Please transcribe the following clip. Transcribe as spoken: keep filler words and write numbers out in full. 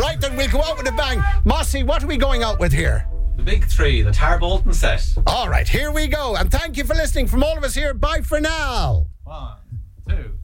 Right, then we'll go out with a bang. Mossy, what are we going out with here? The big three, the Tar Bolton set. All right, here we go. And thank you for listening from all of us here. Bye for now. One, two.